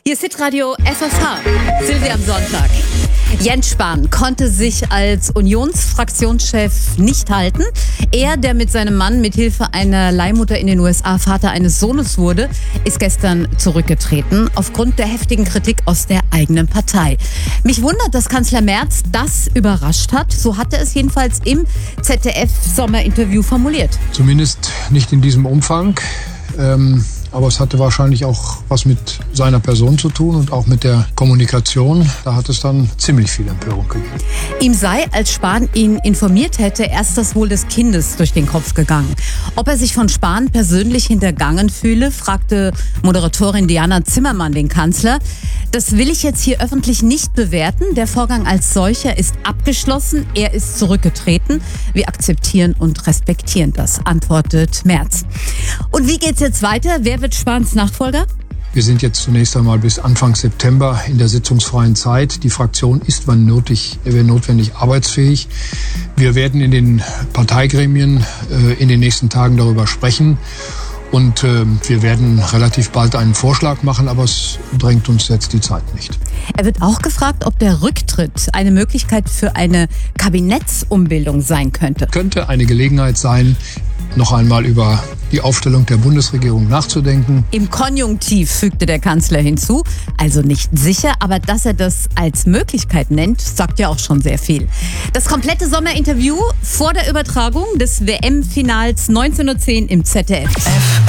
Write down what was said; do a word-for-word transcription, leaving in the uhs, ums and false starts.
Hier ist Hitradio F F H. Silvia am Sonntag. Jens Spahn konnte sich als Unionsfraktionschef nicht halten. Er, der mit seinem Mann mithilfe einer Leihmutter in den U S A Vater eines Sohnes wurde, ist gestern zurückgetreten aufgrund der heftigen Kritik aus der eigenen Partei. Mich wundert, dass Kanzler Merz das überrascht hat. So hat er es jedenfalls im Z D F-Sommerinterview formuliert. Zumindest nicht in diesem Umfang. Ähm Aber es hatte wahrscheinlich auch was mit seiner Person zu tun und auch mit der Kommunikation. Da hat es dann ziemlich viel Empörung gegeben. Ihm sei, als Spahn ihn informiert hätte, erst das Wohl des Kindes durch den Kopf gegangen. Ob er sich von Spahn persönlich hintergangen fühle, fragte Moderatorin Diana Zimmermann den Kanzler. Das will ich jetzt hier öffentlich nicht bewerten. Der Vorgang als solcher ist abgeschlossen. Er ist zurückgetreten. Wir akzeptieren und respektieren das, antwortet Merz. Und wie geht's jetzt weiter? Wer wird Spahns Nachfolger? Wir sind jetzt zunächst einmal bis Anfang September in der sitzungsfreien Zeit. Die Fraktion ist, wann nötig, wenn notwendig, arbeitsfähig. Wir werden in den Parteigremien äh, in den nächsten Tagen darüber sprechen. Und äh, wir werden relativ bald einen Vorschlag machen, aber es drängt uns jetzt die Zeit nicht. Er wird auch gefragt, ob der Rücktritt eine Möglichkeit für eine Kabinettsumbildung sein könnte. Könnte eine Gelegenheit sein, noch einmal über die Aufstellung der Bundesregierung nachzudenken. Im Konjunktiv fügte der Kanzler hinzu, also nicht sicher, aber dass er das als Möglichkeit nennt, sagt ja auch schon sehr viel. Das komplette Sommerinterview vor der Übertragung des W M-Finals neunzehn Uhr zehn im Z D F.